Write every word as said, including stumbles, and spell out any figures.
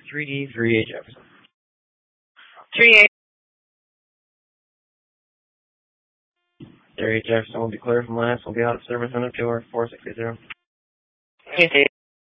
three D three A Jefferson. three A. three A Jefferson will be clear from last. Will be out of service under tour four six eight zero. Okay.